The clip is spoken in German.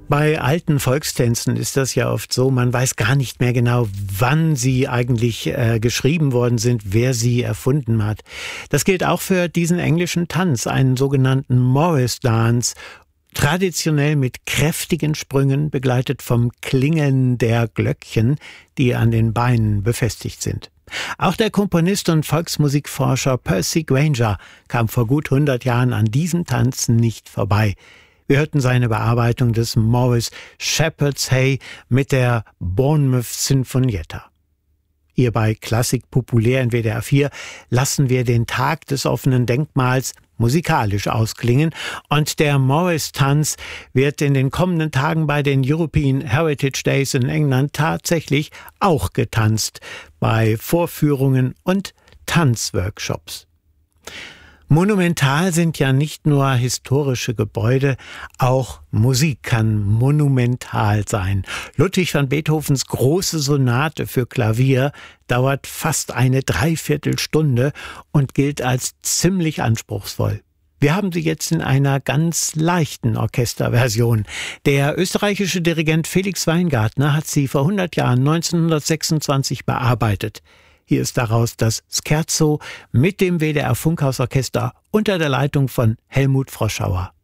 Bei alten Volkstänzen ist das ja oft so, man weiß gar nicht mehr genau, wann sie eigentlich geschrieben worden sind, wer sie erfunden hat. Das gilt auch für diesen englischen Tanz, einen sogenannten Morris Dance, traditionell mit kräftigen Sprüngen, begleitet vom Klingeln der Glöckchen, die an den Beinen befestigt sind. Auch der Komponist und Volksmusikforscher Percy Grainger kam vor gut 100 Jahren an diesem Tanz nicht vorbei. Wir hörten seine Bearbeitung des Morris Shepherd's Hey mit der Bournemouth Sinfonietta. Hier bei Klassik populär in WDR 4 lassen wir den Tag des offenen Denkmals musikalisch ausklingen und der Morris-Tanz wird in den kommenden Tagen bei den European Heritage Days in England tatsächlich auch getanzt, bei Vorführungen und Tanzworkshops. Monumental sind ja nicht nur historische Gebäude, auch Musik kann monumental sein. Ludwig van Beethovens große Sonate für Klavier dauert fast eine Dreiviertelstunde und gilt als ziemlich anspruchsvoll. Wir haben sie jetzt in einer ganz leichten Orchesterversion. Der österreichische Dirigent Felix Weingartner hat sie vor 100 Jahren 1926 bearbeitet. Hier ist daraus das Scherzo mit dem WDR Funkhausorchester unter der Leitung von Helmut Froschauer.